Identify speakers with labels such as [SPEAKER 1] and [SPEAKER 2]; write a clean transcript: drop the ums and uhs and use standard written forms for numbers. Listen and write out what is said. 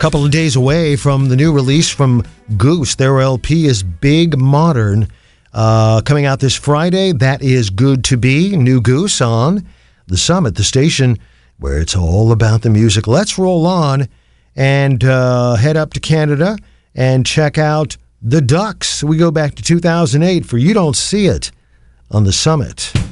[SPEAKER 1] couple of days away from the new release from Goose. Their LP is Big Modern, coming out this Friday. That is Good to Be, new Goose on The Summit, the station where it's all about the music. Let's roll on and head up to Canada and check out the Ducks. We go back to 2008 for You Don't See It on The Summit.